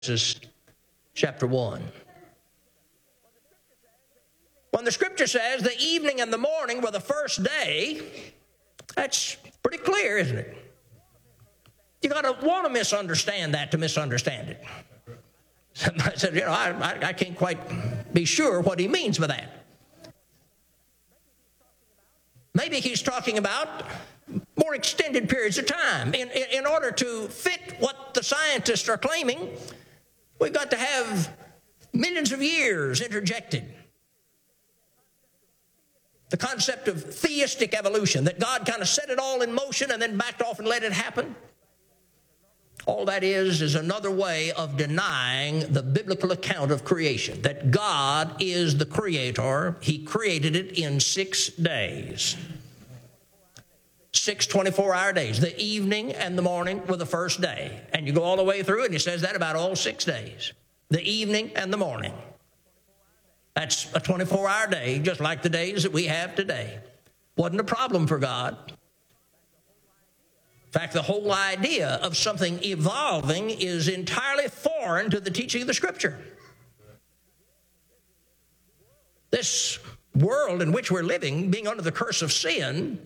Genesis chapter 1. When the scripture says the evening and the morning were the first day, that's pretty clear, isn't it? You got to want to misunderstand that to misunderstand it. Somebody said, I can't quite be sure what he means by that. Maybe he's talking about more extended periods of time. In order to fit what the scientists are claiming, we've got to have millions of years interjected. The concept of theistic evolution, that God kind of set it all in motion and then backed off and let it happen. All that is another way of denying the biblical account of creation, that God is the creator. He created it in 6 days. 6 24-hour days. The evening and the morning were the first day. And you go all the way through and he says that about all 6 days. The evening and the morning. That's a 24-hour day, just like the days that we have today. Wasn't a problem for God. In fact, the whole idea of something evolving is entirely foreign to the teaching of the Scripture. This world in which we're living, being under the curse of sin,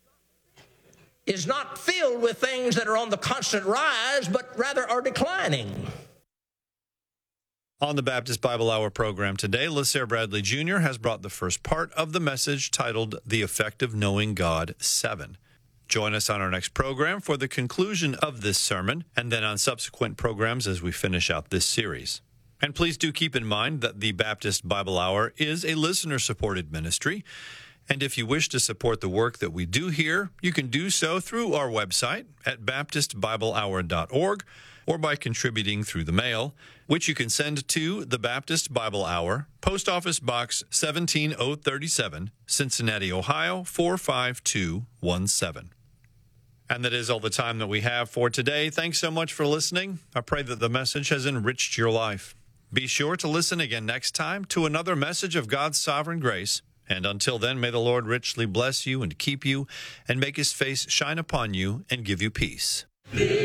is not filled with things that are on the constant rise, but rather are declining. On the Baptist Bible Hour program today, LaSare Bradley Jr. has brought the first part of the message titled The Effect of Knowing God 7. Join us on our next program for the conclusion of this sermon, and then on subsequent programs as we finish out this series. And please do keep in mind that the Baptist Bible Hour is a listener-supported ministry, and if you wish to support the work that we do here, you can do so through our website at baptistbiblehour.org or by contributing through the mail, which you can send to the Baptist Bible Hour, Post Office Box 17037, Cincinnati, Ohio 45217. And that is all the time that we have for today. Thanks so much for listening. I pray that the message has enriched your life. Be sure to listen again next time to another message of God's sovereign grace. And until then, may the Lord richly bless you and keep you and make his face shine upon you and give you peace.